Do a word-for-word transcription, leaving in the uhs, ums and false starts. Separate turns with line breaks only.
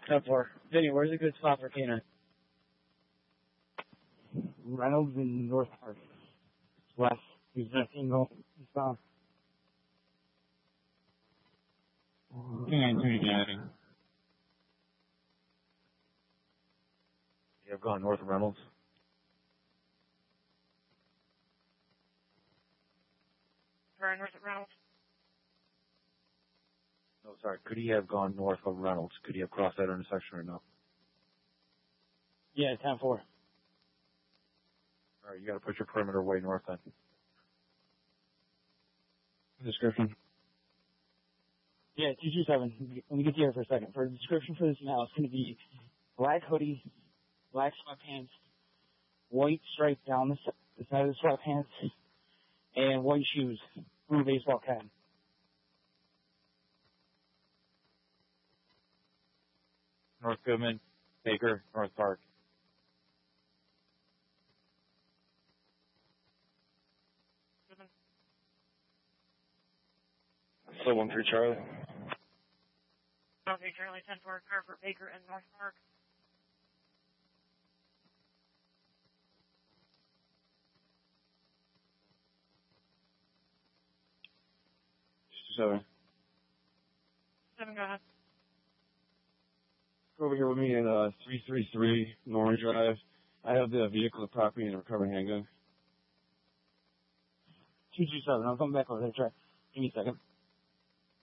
ten four. Vinny, where's a good spot for canine?
Reynolds in North Park. West. He's a single. He's found.
Canine two Daddy.
You have gone north of Reynolds?
Very north of Reynolds.
No, sorry. Could he have gone north of Reynolds? Could he have crossed that intersection or no?
Yeah, ten four.
All right, you got to put your perimeter way north then.
Description. Yeah, two two seven. Let me get you here for a second. For the description for this now, it's going to be black hoodie, black sweatpants, white stripe down the, the side of the sweatpants, and white shoes, blue baseball cap.
North Goodman, Baker, North Park.
Goodman.
So one three Charlie.
Okay, Charlie ten four, car for Baker and North Park.
Seven.
Seven, go ahead.
Over here with me in uh three three three Norman Drive. I have the vehicle, the property, and a recovered handgun.
two two seven. I'll come back over there. Try. Give me a second.